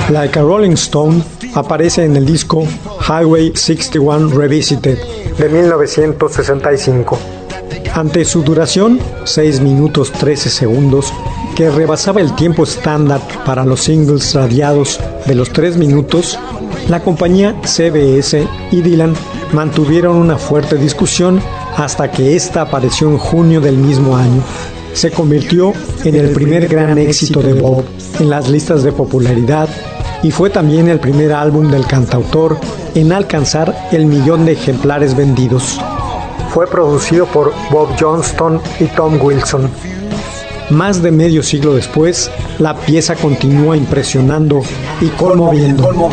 Like a Rolling Stone aparece en el disco Highway 61 Revisited de 1965. Ante su duración, 6 minutos 13 segundos, que rebasaba el tiempo estándar para los singles radiados de los 3 minutos, la compañía CBS y Dylan mantuvieron una fuerte discusión hasta que esta apareció en junio del mismo año. Se convirtió en el primer gran éxito de Bob en las listas de popularidad y fue también el primer álbum del cantautor en alcanzar el 1.000.000 de ejemplares vendidos. Fue producido por Bob Johnston y Tom Wilson. Más de medio siglo después, la pieza continúa impresionando y conmoviendo.